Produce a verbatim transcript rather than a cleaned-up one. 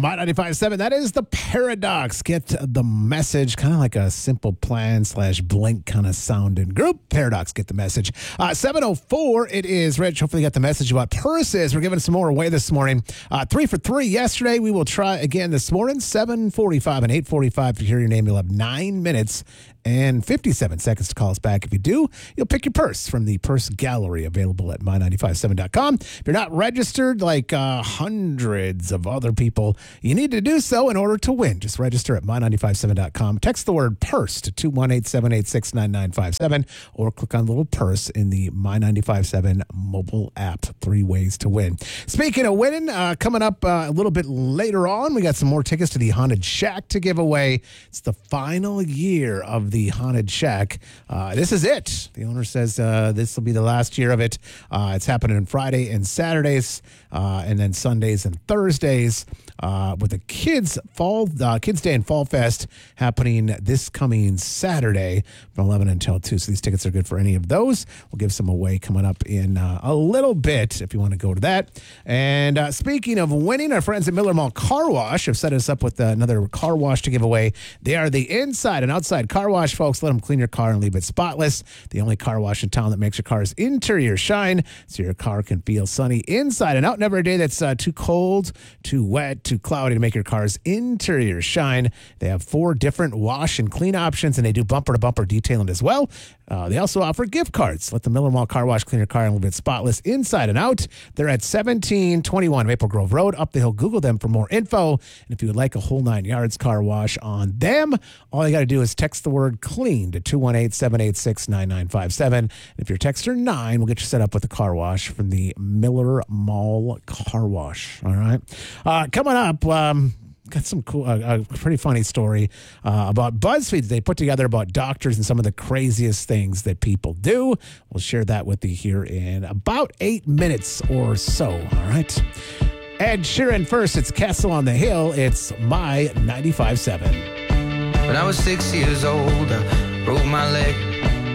My ninety-five point seven, that is the Paradox. Get the message, kind of like a Simple Plan slash Blink kind of sounding group. Paradox, get the message. Uh, seven oh four, it is Rich. Hopefully you got the message about purses. We're giving some more away this morning. Uh, three for three yesterday. We will try again this morning, seven forty-five and eight forty-five. To hear your name, you'll have nine minutes and fifty-seven seconds to call us back. If you do, you'll pick your purse from the purse gallery available at my ninety-five point seven dot com. If you're not registered like uh, hundreds of other people, you need to do so in order to win. Just register at my ninety-five point seven dot com. Text the word purse to two one eight, seven eight six, nine nine five seven or click on the little purse in the My ninety-five point seven mobile app. Three ways to win. Speaking of winning, uh, coming up uh, a little bit later on, we got some more tickets to the Haunted Shack to give away. It's the final year of the Haunted Shack. Uh, this is it. The owner says uh, this will be the last year of it. Uh, it's happening on Friday and Saturdays, uh, and then Sundays and Thursdays. Uh, with the kids fall uh, Kids Day and Fall Fest happening this coming Saturday from eleven until two. So these tickets are good for any of those. We'll give some away coming up in uh, a little bit if you want to go to that. And uh, speaking of winning, our friends at Miller Mall Car Wash have set us up with another car wash to give away. They are the inside and outside car wash folks. Let them clean your car and leave it spotless. The only car wash in town that makes your car's interior shine so your car can feel sunny inside and out. Never a day that's uh, too cold, too wet, too cloudy to make your car's interior shine. They have four different wash and clean options, and they do bumper-to-bumper detailing as well. Uh, they also offer gift cards. Let the Miller Mall Car Wash clean your car and leave it spotless inside and out. They're at seventeen twenty-one Maple Grove Road, up the hill. Google them for more info. And if you would like a whole nine yards car wash on them, all you got to do is text the word clean to two one eight, seven eight six, nine nine five seven. And if you're texter nine, we'll get you set up with a car wash from the Miller Mall Car Wash. All right. Uh, coming up, um, got some cool, uh, a pretty funny story uh, about BuzzFeed they put together about doctors and some of the craziest things that people do. We'll share that with you here in about eight minutes or so. All right. Ed Sheeran first. It's Castle on the Hill. It's My ninety-five point seven. When I was six years old, I broke my leg.